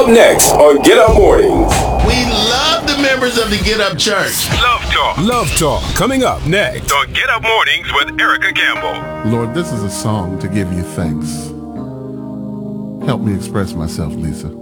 Up next on Get Up Mornings. We love the members of the Get Up Church. Love Talk. Love Talk coming up next on Get Up Mornings with Erica Campbell. Lord, this is a song to give you thanks. Help me express myself, Lisa.